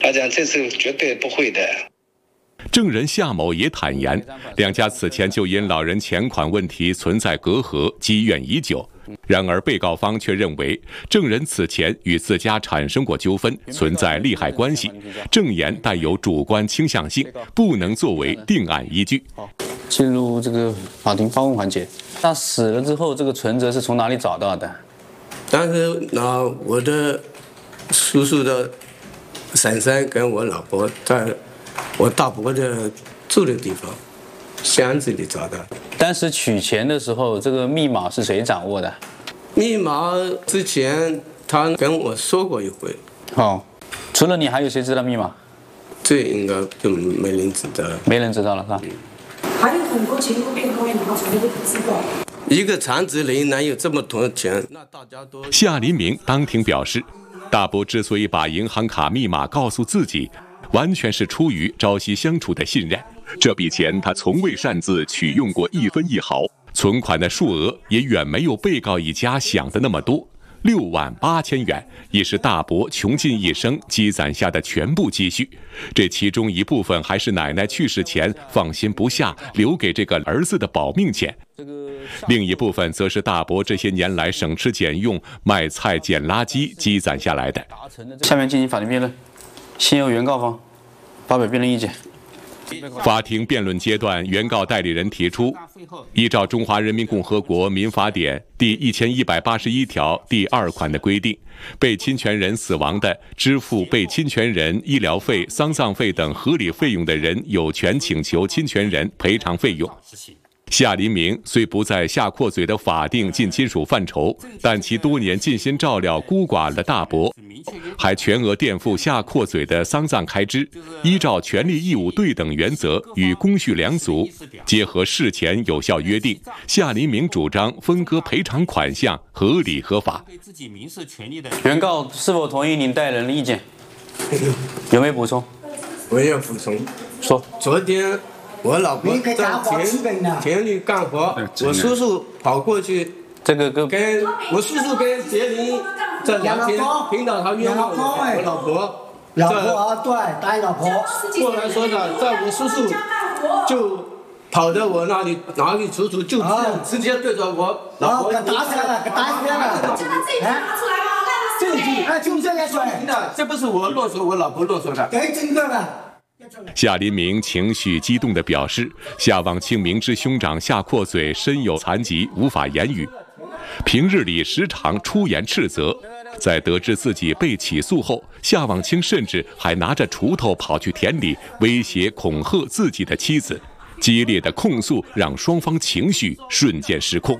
我讲这是绝对不会的。 证人夏某也坦言，两家此前就因老人钱款问题存在隔阂，积怨已久。然而，被告方却认为，证人此前与自家产生过纠纷，存在利害关系，证言带有主观倾向性，不能作为定案依据。 进入这个法庭发问环节。他死了之后，这个存折是从哪里找到的？ 当时拿我的叔叔的婶婶跟我老婆在我大伯的住的地方箱子里找的。 当时取钱的时候，这个密码是谁掌握的？ 密码之前他跟我说过一回。 哦，除了你，还有谁知道密码？ 这应该就没人知道。 没人知道了，是吧？ 还有很多钱都被他们拿出来都不知道。 一个残疾人哪有这么多钱？那大家都。 夏黎明当庭表示，大伯之所以把银行卡密码告诉自己，完全是出于朝夕相处的信任。这笔钱他从未擅自取用过一分一毫，存款的数额也远没有被告一家想的那么多。6万8千元已是大伯穷尽一生积攒下的全部积蓄，这其中一部分还是奶奶去世前放心不下留给这个儿子的保命钱，另一部分则是大伯这些年来省吃俭用卖菜捡垃圾积攒下来的。 下面进行法庭辩论，先由原告方发表辩论意见。 法庭辩论阶段，原告代理人提出，依照《中华人民共和国民法典》第1181条第2款的规定，被侵权人死亡的，支付被侵权人医疗费、丧葬费等合理费用的人有权请求侵权人赔偿费用。夏黎明虽不在夏阔嘴的法定近亲属范畴，但其多年尽心照料孤寡的大伯，还全额垫付夏阔嘴的丧葬开支，依照权利义务对等原则与公序良俗，结合事前有效约定，夏黎明主张分割赔偿款项合理合法。 原告是否同意您代理人的意见？有没有补充？ 我也补充， 说。 昨天我老婆在田里干活，我叔叔跑过去，跟我叔叔跟杰林在聊天，听到他冤枉我老婆， 对，打老婆。 过来说的，在我叔叔就跑到我那里拿起锄头，就直接对着我老婆。 给打起来了，给打起来了。 叫他自己拿出来吧， 证据，就这样说的，这不是我乱说，我老婆乱说的。 给证据了。 夏黎明情绪激动地表示，夏望清明知兄长夏阔嘴身有残疾，无法言语，平日里时常出言斥责。在得知自己被起诉后，夏望清甚至还拿着锄头跑去田里威胁恐吓自己的妻子，激烈的控诉让双方情绪瞬间失控。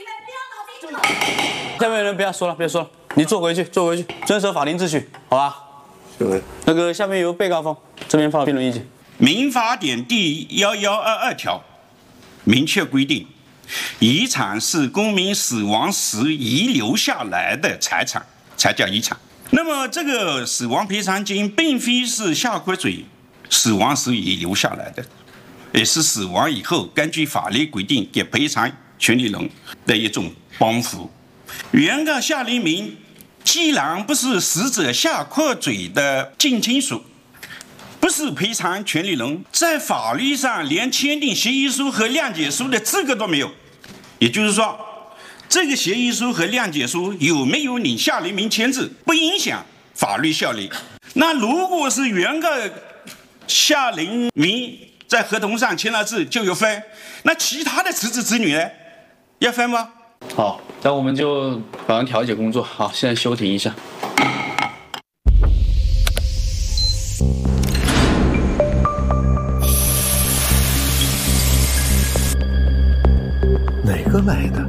下面人不要说了，你坐回去，遵守法定秩序，好吧？下面由被告方这边发表辩论意见。 民法典第1122条明确规定，遗产是公民死亡时遗留下来的财产，才叫遗产。那么这个死亡赔偿金并非是夏阔嘴死亡时遗留下来的，也是死亡以后根据法律规定给赔偿权利人的一种帮扶。原告夏黎明既然不是死者夏阔嘴的近亲属，不是赔偿权利人，在法律上连签订协议书和谅解书的资格都没有。也就是说，这个协议书和谅解书有没有你夏黎明签字，不影响法律效力。那如果是原告夏黎明在合同上签了字就有分，那其他的侄子侄女呢，要分吗？ 好，那我们就法院调解工作。好，现在休庭一下。 哪个来的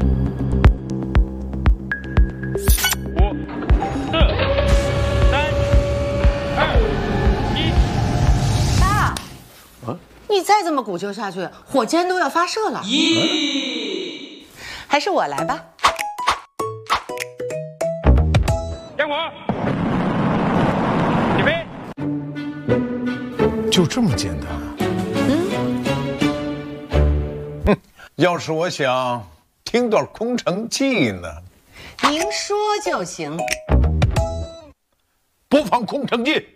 ？5、4、3、2、1。 爸，你再这么鼓秋下去，火箭都要发射了。还是我来吧。 点火，起飞。 就这么简单啊？要是我想听段空城计呢？ 您说就行。 播放空城计。